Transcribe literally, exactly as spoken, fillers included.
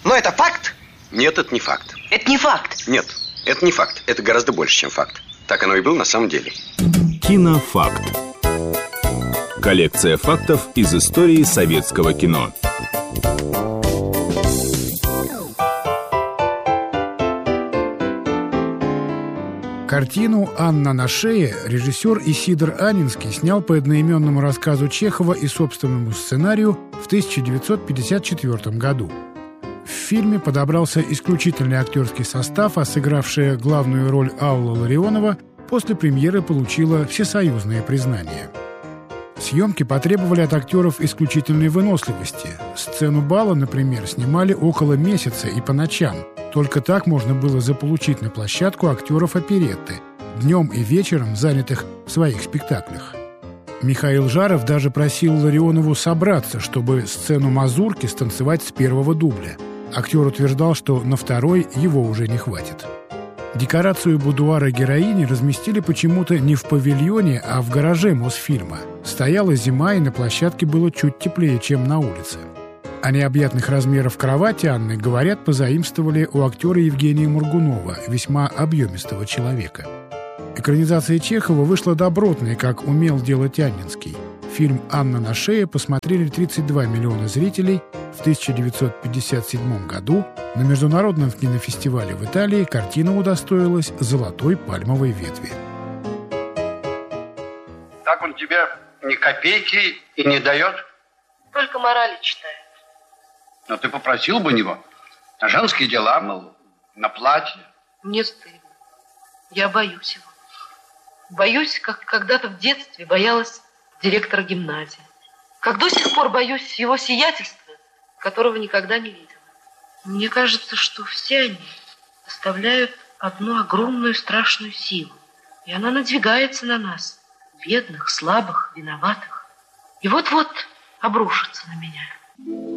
Но это факт? Нет, это не факт. Это не факт? Нет, это не факт. Это гораздо больше, чем факт. Так оно и было на самом деле. Кинофакт. Коллекция фактов из истории советского кино. Картину «Анна на шее» режиссер Исидор Анинский снял по одноименному рассказу Чехова и собственному сценарию в тысяча девятьсот пятьдесят четвёртом году. В фильме подобрался исключительный актерский состав, а сыгравшая главную роль Алла Ларионова после премьеры получила всесоюзное признание. Съемки потребовали от актеров исключительной выносливости. Сцену бала, например, снимали около месяца и по ночам. Только так можно было заполучить на площадку актеров оперетты, днем и вечером занятых в своих спектаклях. Михаил Жаров даже просил Ларионову собраться, чтобы сцену мазурки станцевать с первого дубля. Актер утверждал, что на второй его уже не хватит. Декорацию будуара героини разместили почему-то не в павильоне, а в гараже Мосфильма. Стояла зима, и на площадке было чуть теплее, чем на улице. О необъятных размерах кровати Анны, говорят, позаимствовали у актера Евгения Моргунова, весьма объемистого человека. Экранизация Чехова вышла добротной, как умел делать Анинский. Фильм «Анна на шее» посмотрели тридцать два миллиона зрителей. В тысяча девятьсот пятьдесят седьмом году на Международном кинофестивале в Италии картина удостоилась золотой пальмовой ветви. Так он тебе ни копейки и не дает? Только морали читает. Но ты попросил бы него на женские дела, мол, на платье. Мне стыдно. Я боюсь его. Боюсь, как когда-то в детстве боялась директора гимназии. Как до сих пор боюсь его сиятельства, которого никогда не видела. Мне кажется, что все они оставляют одну огромную страшную силу. И она надвигается на нас, бедных, слабых, виноватых. И вот-вот обрушится на меня.